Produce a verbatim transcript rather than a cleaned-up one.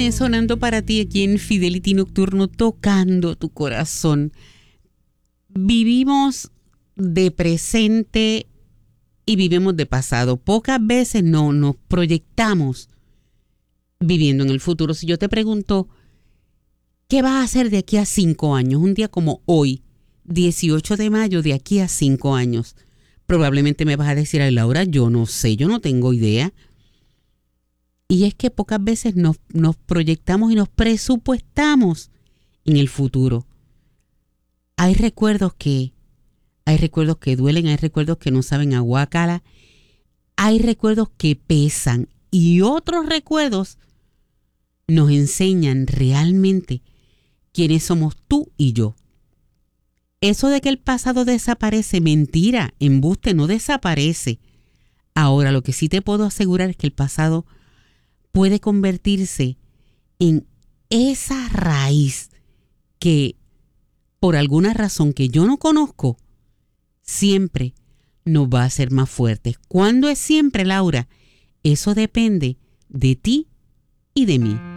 viene sonando para ti aquí en Fidelity Nocturno, tocando tu corazón. Vivimos de presente y vivimos de pasado. Pocas veces no nos proyectamos viviendo en el futuro. Si yo te pregunto, ¿qué vas a hacer de aquí a cinco años? Un día como hoy, dieciocho de mayo, de aquí a cinco años. Probablemente me vas a decir, ay, Laura, yo no sé, yo no tengo idea. Y es que pocas veces nos, nos proyectamos y nos presupuestamos en el futuro. Hay recuerdos que, hay recuerdos que duelen, hay recuerdos que no saben a guácala, hay recuerdos que pesan y otros recuerdos nos enseñan realmente quiénes somos tú y yo. Eso de que el pasado desaparece, mentira, embuste, no desaparece. Ahora, lo que sí te puedo asegurar es que el pasado puede convertirse en esa raíz que, por alguna razón que yo no conozco, siempre nos va a hacer más fuertes. ¿Cuándo es siempre, Laura? Eso depende de ti y de mí.